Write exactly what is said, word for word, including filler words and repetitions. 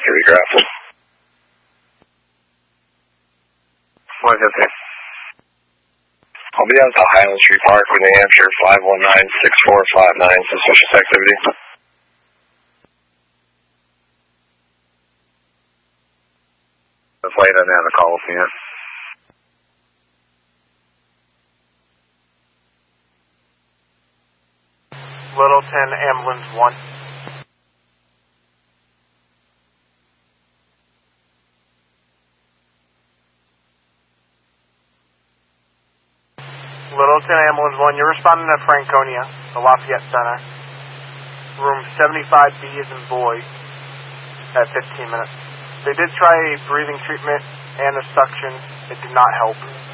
three Grapple. What is it? I'll be out to Highland Tree Park with New Hampshire five one nine six four five nine, suspicious activity. The flight doesn't have a call yet. Littleton, ambulance one. Littleton, ambulance one, you're responding to Franconia, the Lafayette Center. Room seventy-five B is in boy at fifteen minutes. They did try a breathing treatment and a suction. It did not help.